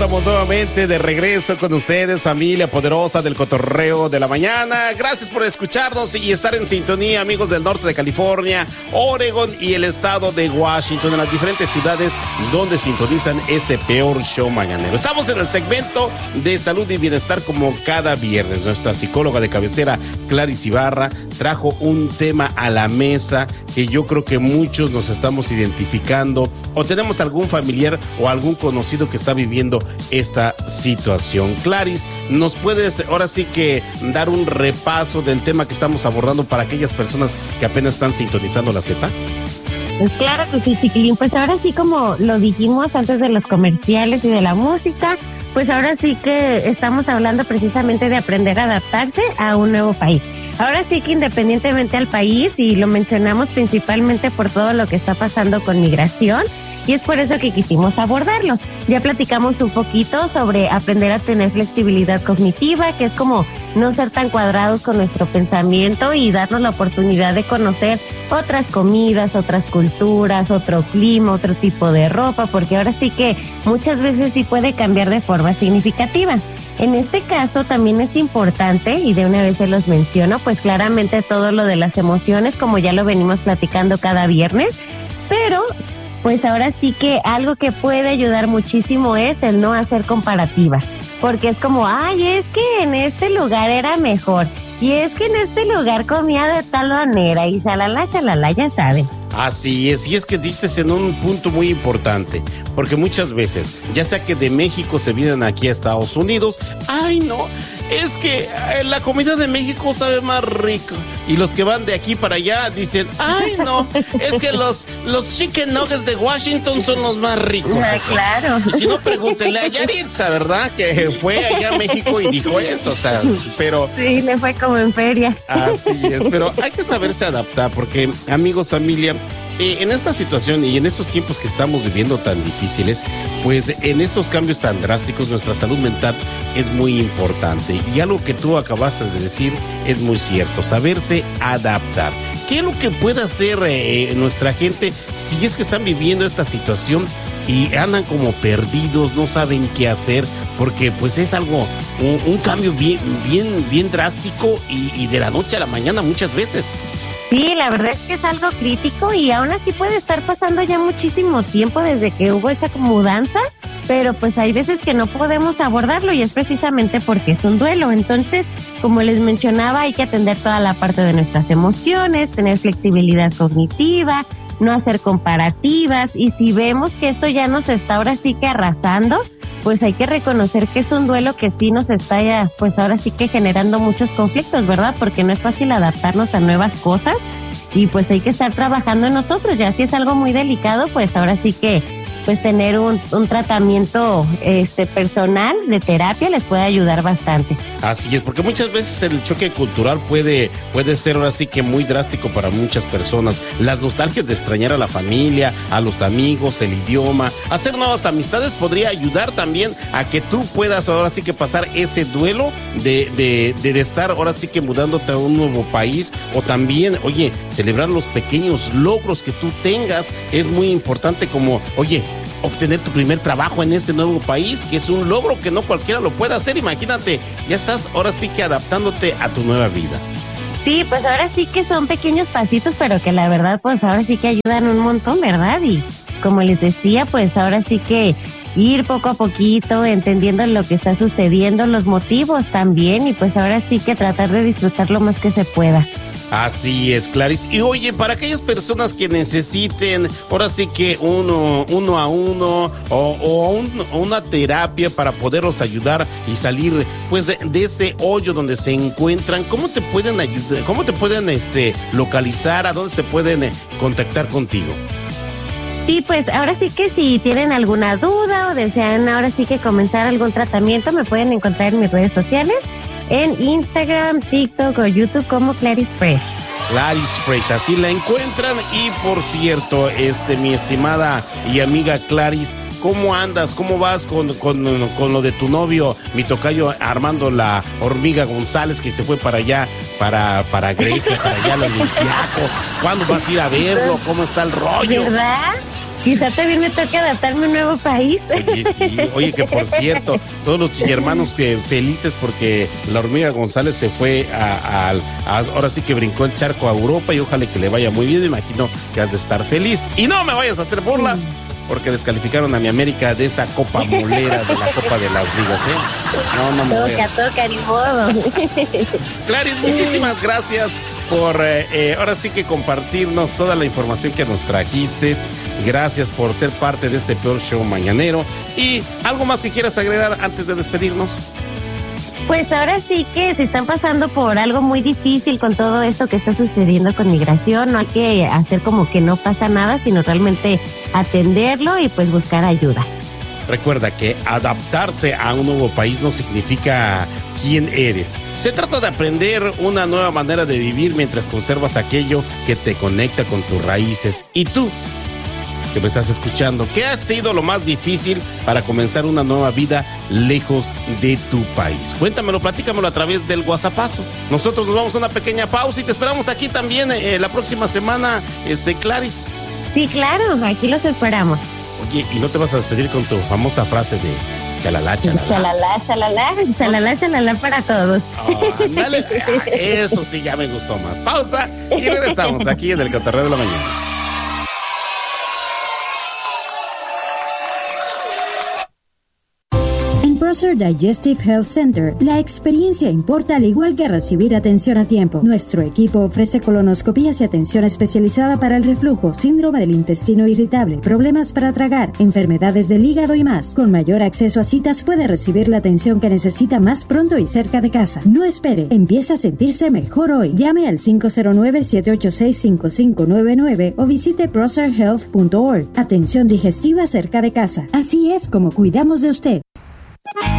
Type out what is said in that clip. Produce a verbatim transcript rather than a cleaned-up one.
estamos nuevamente de regreso con ustedes, familia poderosa del cotorreo de la mañana. Gracias por escucharnos y estar en sintonía, amigos del norte de California, Oregon y el estado de Washington, en las diferentes ciudades donde sintonizan este peor show mañanero. Estamos en el segmento de salud y bienestar como cada viernes. Nuestra psicóloga de cabecera, Clarice Ibarra, trajo un tema a la mesa que yo creo que muchos nos estamos identificando o tenemos algún familiar o algún conocido que está viviendo esta situación. Clarice, ¿nos puedes ahora sí que dar un repaso del tema que estamos abordando para aquellas personas que apenas están sintonizando la Z? Pues claro que sí, chiquilín. Pues ahora sí, como lo dijimos antes de los comerciales y de la música, pues ahora sí que estamos hablando precisamente de aprender a adaptarse a un nuevo país. Ahora sí que independientemente al país, y lo mencionamos principalmente por todo lo que está pasando con migración, y es por eso que quisimos abordarlo. Ya platicamos un poquito sobre aprender a tener flexibilidad cognitiva, que es como no ser tan cuadrados con nuestro pensamiento y darnos la oportunidad de conocer otras comidas, otras culturas, otro clima, otro tipo de ropa, porque ahora sí que muchas veces sí puede cambiar de forma significativa. En este caso también es importante, y de una vez se los menciono, pues claramente todo lo de las emociones, como ya lo venimos platicando cada viernes, pero pues ahora sí que algo que puede ayudar muchísimo es el no hacer comparativas, porque es como, ay, es que en este lugar era mejor, y es que en este lugar comía de tal manera, y shalala, shalala, ya saben. Así es, y es que diste en un punto muy importante, porque muchas veces, ya sea que de México se vienen aquí a Estados Unidos, ay no, es que la comida de México sabe más rico, y los que van de aquí para allá dicen, ay no, es que los, los chicken nuggets de Washington son los más ricos. Ah, claro. Y si no, pregúntenle a Yaritza, ¿verdad? Que fue allá a México y dijo eso, o sea, pero... Sí, le fue como en feria. Así es, pero hay que saberse adaptar, porque, amigos, familia, Eh, en esta situación y en estos tiempos que estamos viviendo tan difíciles, pues en estos cambios tan drásticos, nuestra salud mental es muy importante. Y algo que tú acabaste de decir es muy cierto, saberse adaptar. ¿Qué es lo que puede hacer eh, nuestra gente si es que están viviendo esta situación y andan como perdidos, no saben qué hacer? Porque pues es algo, un, un cambio bien, bien, bien drástico y, y de la noche a la mañana muchas veces. Sí, la verdad es que es algo crítico y aún así puede estar pasando ya muchísimo tiempo desde que hubo esa mudanza, pero pues hay veces que no podemos abordarlo y es precisamente porque es un duelo. Entonces, como les mencionaba, hay que atender toda la parte de nuestras emociones, tener flexibilidad cognitiva, no hacer comparativas, y si vemos que esto ya nos está ahora sí que arrasando, pues hay que reconocer que es un duelo que sí nos está ya, pues ahora sí que generando muchos conflictos, ¿verdad? Porque no es fácil adaptarnos a nuevas cosas y pues hay que estar trabajando en nosotros. Ya si es algo muy delicado, pues ahora sí que pues tener un, un tratamiento este personal de terapia les puede ayudar bastante. Así es, porque muchas veces el choque cultural puede, puede ser ahora sí que muy drástico para muchas personas. Las nostalgias de extrañar a la familia, a los amigos, el idioma, hacer nuevas amistades podría ayudar también a que tú puedas ahora sí que pasar ese duelo de, de, de, de estar ahora sí que mudándote a un nuevo país, o también, oye, celebrar los pequeños logros que tú tengas. Es muy importante, como, oye, obtener tu primer trabajo en ese nuevo país, que es un logro que no cualquiera lo puede hacer. Imagínate, ya estás ahora sí que adaptándote a tu nueva vida. Sí, pues ahora sí que son pequeños pasitos, pero que la verdad pues ahora sí que ayudan un montón, ¿verdad? Y como les decía, pues ahora sí que ir poco a poquito, entendiendo lo que está sucediendo, los motivos también, y pues ahora sí que tratar de disfrutar lo más que se pueda. Así es, Clarice. Y oye, para aquellas personas que necesiten, ahora sí que uno, uno a uno o, o un, una terapia para poderlos ayudar y salir pues de, de ese hoyo donde se encuentran, ¿cómo te pueden ayudar? ¿Cómo te pueden este, localizar? ¿A dónde se pueden eh, contactar contigo? Sí, pues ahora sí que si tienen alguna duda o desean ahora sí que comenzar algún tratamiento, me pueden encontrar en mis redes sociales, en Instagram, TikTok o YouTube como Clarice Fresh. Clarice Fresh, así la encuentran. Y por cierto, este, mi estimada y amiga Clarice, ¿cómo andas? ¿Cómo vas con, con, con lo de tu novio, mi tocayo Armando la Hormiga González, que se fue para allá, para, para Grecia, para allá los Olympiacos? ¿Cuándo vas a ir a verlo? ¿Cómo está el rollo? ¿Verdad? Quizá también me toque adaptarme a un nuevo país. Oye, sí. Oye, que por cierto, todos los chillermanos que felices porque la hormiga González se fue a, a, a, ahora sí que brincó el charco a Europa y ojalá que le vaya muy bien. Me imagino que has de estar feliz. Y no me vayas a hacer burla, porque descalificaron a mi América de esa copa molera de la Copa de las Ligas, ¿eh? No, no me voy a... Toca, toca, ni modo. Claris, muchísimas gracias por eh, eh, ahora sí que compartirnos toda la información que nos trajiste. Gracias por ser parte de este peor show mañanero. ¿Y algo más que quieras agregar antes de despedirnos? Pues ahora sí que si están pasando por algo muy difícil con todo esto que está sucediendo con migración, no hay que hacer como que no pasa nada, sino realmente atenderlo y pues buscar ayuda. Recuerda que adaptarse a un nuevo país no significa quién eres. Se trata de aprender una nueva manera de vivir mientras conservas aquello que te conecta con tus raíces. ¿Y tú, que me estás escuchando, qué ha sido lo más difícil para comenzar una nueva vida lejos de tu país? Cuéntamelo, platícamelo a través del WhatsAppazo. Nosotros nos vamos a una pequeña pausa y te esperamos aquí también eh, la próxima semana, este, Claris. Sí, claro, aquí los esperamos. Oye, ¿y no te vas a despedir con tu famosa frase de chalala, chalala? Chalala, chalala, chalala, chalala para todos. Oh, ándale, eso sí ya me gustó más. Pausa y regresamos aquí en el Cotorreo de la Mañana. Prosser Digestive Health Center, la experiencia importa al igual que recibir atención a tiempo. Nuestro equipo ofrece colonoscopías y atención especializada para el reflujo, síndrome del intestino irritable, problemas para tragar, enfermedades del hígado y más. Con mayor acceso a citas puede recibir la atención que necesita más pronto y cerca de casa. No espere, empieza a sentirse mejor hoy. Llame al cinco cero nueve, siete ocho seis, cinco cinco nueve nueve o visite prosser health punto org. Atención digestiva cerca de casa. Así es como cuidamos de usted.